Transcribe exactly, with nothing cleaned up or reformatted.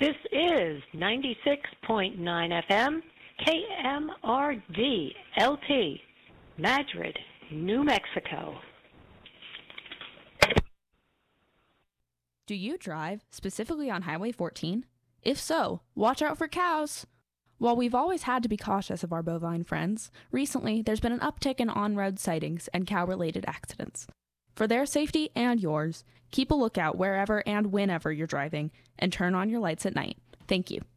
This is ninety-six point nine F M, K M R D L P, Madrid, New Mexico. Do you drive, specifically on Highway fourteen? If so, watch out for cows! While we've always had to be cautious of our bovine friends, recently there's been an uptick in on-road sightings and cow-related accidents. For their safety and yours, keep a lookout wherever and whenever you're driving, and turn on your lights at night. Thank you.